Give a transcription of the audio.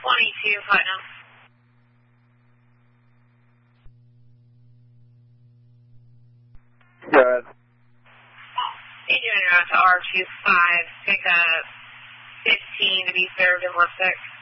22 Putnam. Go ahead. You're doing route to R25, pick up 15 to be served in Lipstick.